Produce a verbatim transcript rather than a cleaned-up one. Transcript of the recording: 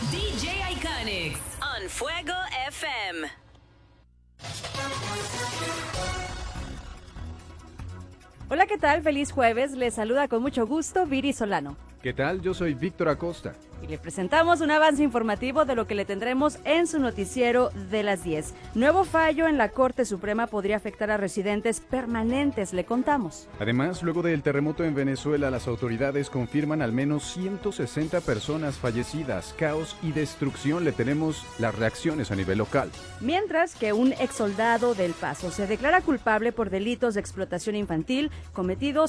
D J Iconics on Fuego F M. Hola, ¿qué tal? Feliz jueves. Les saluda con mucho gusto Viri Solano. ¿Qué tal? Yo soy Víctor Acosta. Y le presentamos un avance informativo de lo que le tendremos en su noticiero de las diez. Nuevo fallo en la Corte Suprema podría afectar a residentes permanentes, le contamos. Además, luego del terremoto en Venezuela, las autoridades confirman al menos ciento sesenta personas fallecidas, caos y destrucción. Le tenemos las reacciones a nivel local. Mientras que un exsoldado del Paso se declara culpable por delitos de explotación infantil cometidos